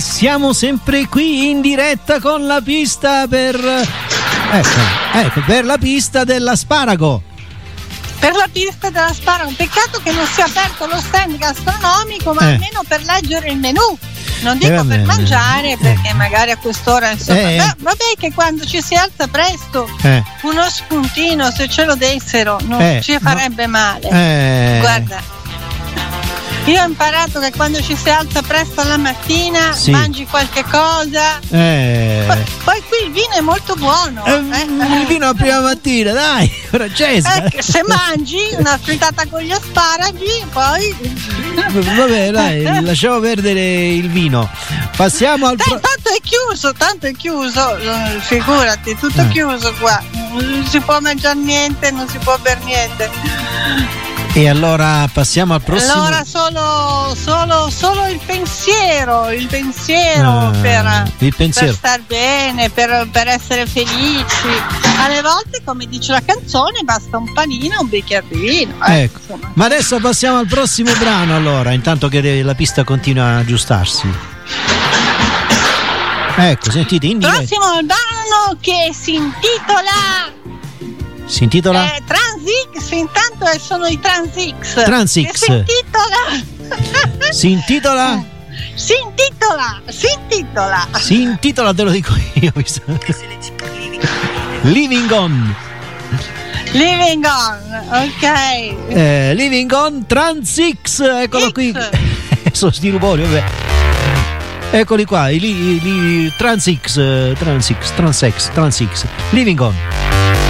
Siamo sempre qui in diretta con la pista per la pista dell'asparago. Per la pista dell'asparago, peccato che non sia aperto lo stand gastronomico, ma almeno per leggere il menù. Non dico per mangiare, perché magari a quest'ora insomma. Vabbè che quando ci si alza presto uno spuntino, se ce lo dessero, non ci farebbe male. Guarda, io ho imparato che quando ci si alza presto alla mattina mangi qualche cosa. Poi qui il vino è molto buono. Il vino a prima mattina, dai, Francesca. Se mangi una frittata con gli asparagi, poi vabbè, dai, lasciamo perdere il vino. Passiamo al tanto è chiuso, figurati, tutto chiuso qua. Non si può mangiare niente, non si può bere niente. E allora passiamo al prossimo. Allora solo il pensiero per star bene, per essere felici. Alle volte, come dice la canzone, basta un panino e un bicchiere di vino. Ecco. Ma adesso passiamo al prossimo brano, allora, intanto che la pista continua a aggiustarsi. Ecco, sentite, in diretta. Prossimo brano che si intitola Transix, intanto sono i Transix. Si intitola, te lo dico io. Living On, ok. Living On, Transix, eccolo qui. Sono sti rupoli, vabbè. Eccoli qua, i Transix, Living On.